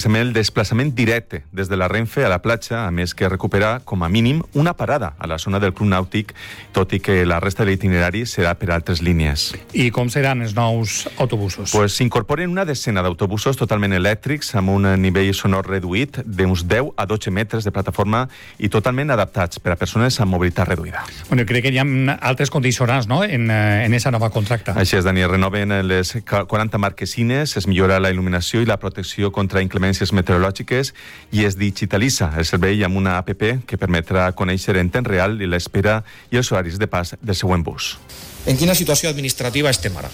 El desplaçament directe des de la Renfe a la platja, a més que recuperar, com a mínim, una parada a la zona del Club Nàutic, tot i que la resta de l'itinerari serà per altres línies. I com seran els nous autobusos? S'incorporen una decena d'autobusos totalment elèctrics amb un nivell sonor reduït d'uns 10 a 12 metres de plataforma i totalment adaptats per a persones amb mobilitat reduïda. Bueno, crec que hi ha altres condicionants, no?, en aquesta nova contracta. Així és, Dani, renoven les 40 marquesines, es millora la il·luminació i la protecció contra inclemències meteorològiques i es digitalitza el servei amb una app que permetrà conèixer en temps real l'espera i els horaris de pas del següent bus. En quina situació administrativa estem ara?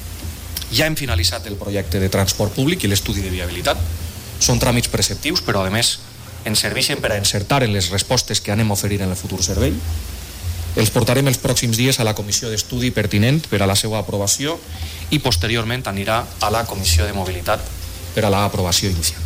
Ja hem finalitzat el projecte de transport públic i l'estudi de viabilitat. Són tràmits preceptius, però a més ens serveixen per a encertar en les respostes que anem a oferir en el futur servei. Els portarem els pròxims dies a la comissió d'estudi pertinent per a la seva aprovació i posteriorment anirà a la comissió de mobilitat per a l'aprovació inicial.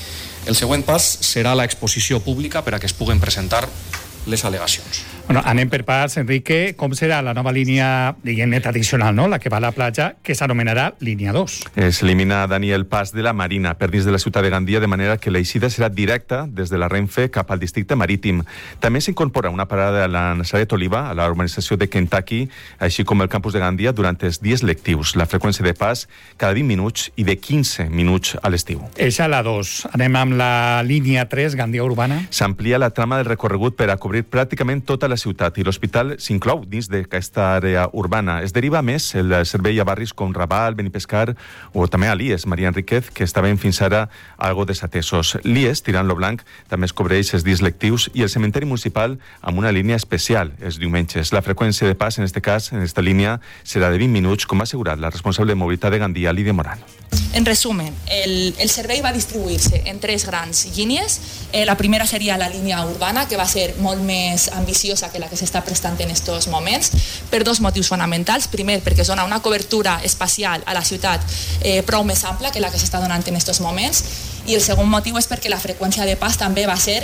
El següent pas serà l'exposició pública per a que es puguen presentar les al·legacions. Bueno, anem per parts, Enrique. Com serà la nova línia, diguem-ne, tradicional, no?, la que va a la platja, que s'anomenarà línia 2? S'elimina, Dani, el pas de la Marina per dins de la ciutat de Gandia, de manera que l'eixida serà directa des de la Renfe cap al districte marítim. També s'incorpora una parada a la Nazaret Oliva, a la urbanització de Kentucky, així com el campus de Gandia durant els dies lectius. La freqüència de pas cada 20 minuts i de 15 minuts a l'estiu. Eixa la 2. Anem amb la línia 3, Gandia Urbana. S'amplia la trama del recorregut per a cobrir pràcticament tota la ciutat i l'hospital s'inclou dins d'aquesta àrea urbana. Es deriva més el servei a barris com Raval, Benipescar o també a l'IES, Maria Enríquez, que estaven fins ara algo desatesos. L'IES, tirant-lo blanc, també es cobreix els dies lectius i el cementeri municipal amb una línia especial els diumenges. La freqüència de pas, en aquest cas, en aquesta línia, serà de 20 minuts, com ha assegurat la responsable de mobilitat de Gandia, Lídia Moran. En resumen, el servei va distribuir-se en 3 grans línies. La primera seria la línia urbana, que va ser molt més ambiciosa que la que s'està prestant en aquests moments, per 2 motius fonamentals. Primer, perquè es dona una cobertura espacial a la ciutat prou més ampla que la que s'està donant en aquests moments, i el segon motiu és perquè la freqüència de pas també va ser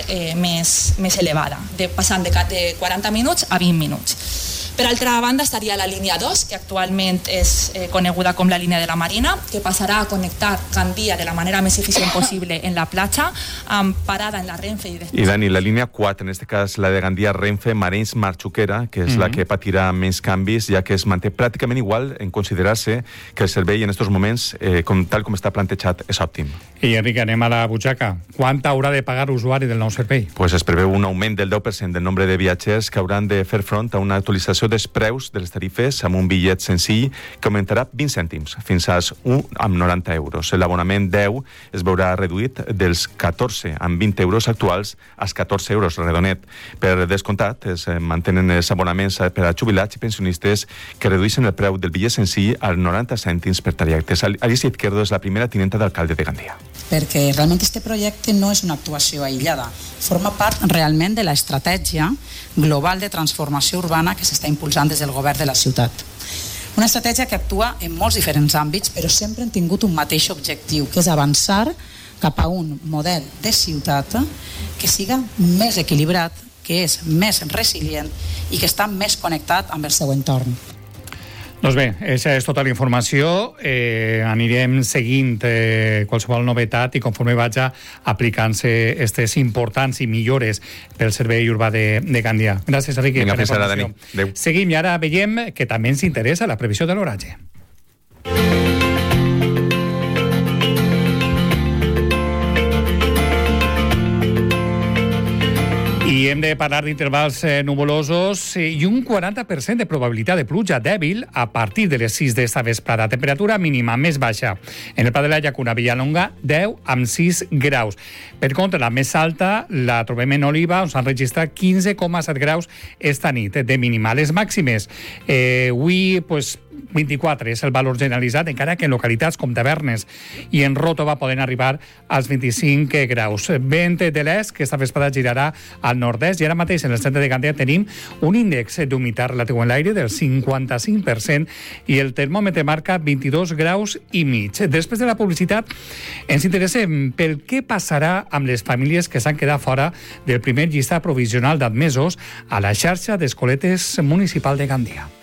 més elevada, passant de 40 minuts a 20 minuts. Per altra banda estaria la línia 2, que actualment és coneguda com la línia de la Marina, que passarà a connectar Gandia de la manera més eficient possible en la platja, amb parada en la Renfe. I Dani, la línia 4, en aquest cas la de Gandia Renfe Marenys Marxuquera, que és la que patirà menys canvis, ja que es manté pràcticament igual en considerar-se que el servei en aquests moments, tal com està plantejat, és òptim. I Enric, anem a la butxaca. Quant haurà de pagar l'usuari del nou servei? Es preveu un augment del 10% del nombre de viatgers que hauran de fer front a una actualització dels preus de les tarifes amb un bitllet senzill que augmentarà 20 cèntims fins als 1,90 euros. L'abonament 10 es veurà reduït dels 14 amb 20 euros actuals als 14 euros redonet. Per descomptat, es mantenen els abonaments per a jubilats i pensionistes que redueixen el preu del bitllet senzill als 90 cèntims per trajectes. Alicia Izquierdo és la primera tinenta d'alcalde de Gandia. Perquè realment este projecte no és una actuació aïllada, forma part realment de l'estratègia global de transformació urbana que s'està impulsant des del govern de la ciutat. Una estratègia que actua en molts diferents àmbits, però sempre han tingut un mateix objectiu, que és avançar cap a un model de ciutat que siga més equilibrat, que és més resilient i que està més connectat amb el seu entorn. Doncs bé, aquesta és tota la informació. Anirem seguint qualsevol novetat i conforme vaig aplicant-se aquestes importants i millores pel servei urbà de Gandia. Gràcies, Enrique. Vinga, fins ara, Dani. Adéu. Seguim i ara veiem que també ens interessa la previsió de l'oratge. I hem de parlar d'intervals nuvolosos i un 40% de probabilitat de pluja dèbil a partir de les 6 d'esta vesprada. Temperatura mínima més baixa. En el Pla de la Llacuna, Villalonga, 10 amb 6 graus. Per contra, la més alta la trobem en Oliva, on s'han registrat 15,7 graus esta nit de mínima. Les màximes, avui, 24 és el valor generalitzat, encara que en localitats com Tavernes i en Ròtova poden arribar als 25 graus. Vent de l'est, que esta vesprada girarà al nord-est, i ara mateix en el centre de Gandia tenim un índex d'humitat relatiu en l'aire del 55% i el termòmetre marca 22 graus i mig. Després de la publicitat ens interessem pel què passarà amb les famílies que s'han quedat fora del primer llistat provisional d'admesos a la xarxa d'escoletes municipal de Gandia.